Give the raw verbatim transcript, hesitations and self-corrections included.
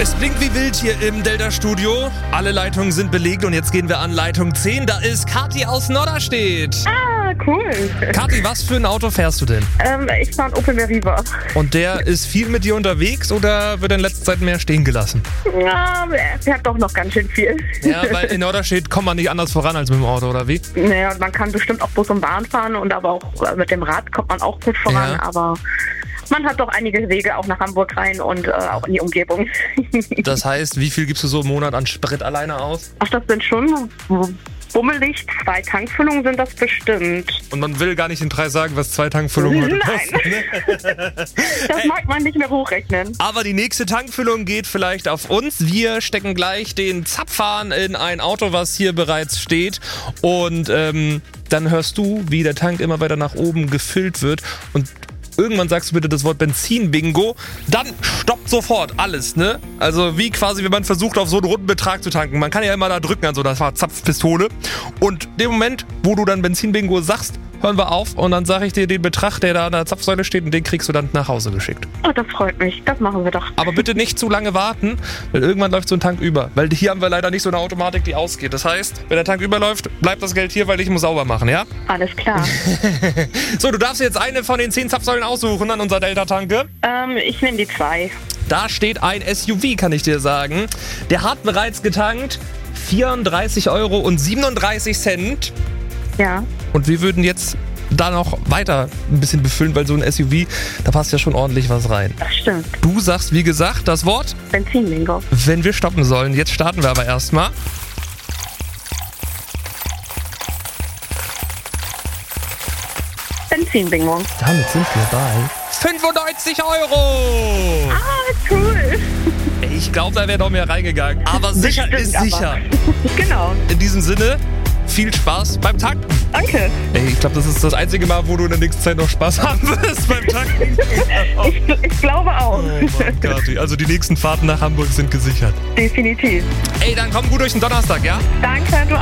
Es blinkt wie wild hier im Delta-Studio. Alle Leitungen sind belegt und jetzt gehen wir an Leitung zehn. Da ist Kathi aus Norderstedt. Ah, cool. Kathi, was für ein Auto fährst du denn? Ähm, ich fahre einen Opel Meriva. Und der ist viel mit dir unterwegs oder wird er in letzter Zeit mehr stehen gelassen? Ja, er fährt doch noch ganz schön viel. Ja, weil in Norderstedt kommt man nicht anders voran als mit dem Auto, oder wie? Naja, man kann bestimmt auch Bus und Bahn fahren und aber auch mit dem Rad kommt man auch gut voran, Ja. aber man hat doch einige Wege auch nach Hamburg rein und äh, auch in die Umgebung. Das heißt, wie viel gibst du so im Monat an Sprit alleine aus? Ach, das sind schon bummelig. Zwei Tankfüllungen sind das bestimmt. Und man will gar nicht in drei sagen, was zwei Tankfüllungen heute kosten. Nein, das mag man nicht mehr hochrechnen. Aber die nächste Tankfüllung geht vielleicht auf uns. Wir stecken gleich den Zapfhahn in ein Auto, was hier bereits steht. Und ähm, dann hörst du, wie der Tank immer weiter nach oben gefüllt wird. Und irgendwann sagst du bitte das Wort Benzin-Bingo. Dann stoppt sofort alles, ne? Also wie quasi, wenn man versucht, auf so einen runden Betrag zu tanken. Man kann ja immer da drücken an so einer Zapfpistole. Und dem Moment, wo du dann Benzin-Bingo sagst, hören wir auf und dann sage ich dir den Betrag, der da an der Zapfsäule steht und den kriegst du dann nach Hause geschickt. Oh, das freut mich. Das machen wir doch. Aber bitte nicht zu lange warten, weil irgendwann läuft so ein Tank über. Weil hier haben wir leider nicht so eine Automatik, die ausgeht. Das heißt, wenn der Tank überläuft, bleibt das Geld hier, weil ich muss sauber machen, ja? Alles klar. So, du darfst jetzt eine von den zehn Zapfsäulen aussuchen an unserer Delta-Tanke. ähm, ich nehme die zwei. Da steht ein S U V, kann ich dir sagen. Der hat bereits getankt vierunddreißig Euro und siebenunddreißig Cent. Ja. Und wir würden jetzt da noch weiter ein bisschen befüllen, weil so ein S U V, da passt ja schon ordentlich was rein. Das stimmt. Du sagst, wie gesagt, das Wort, Benzin-Bingo. wenn wir stoppen sollen. Jetzt starten wir aber erstmal. Benzin-Bingo. Damit sind wir bei fünfundneunzig Euro. Ah, cool. Ey, ich glaube, da wäre noch mehr reingegangen. Aber sicher Bestimmt ist aber. sicher. Genau. In diesem Sinne, viel Spaß beim Tanken. Danke. Ey, ich glaube, das ist das einzige Mal, wo du in der nächsten Zeit noch Spaß haben wirst beim Tanken. Ich, ich glaube auch. Oh Mann, Kathi. Also die nächsten Fahrten nach Hamburg sind gesichert. Definitiv. Ey, dann komm gut durch den Donnerstag, ja? Danke, du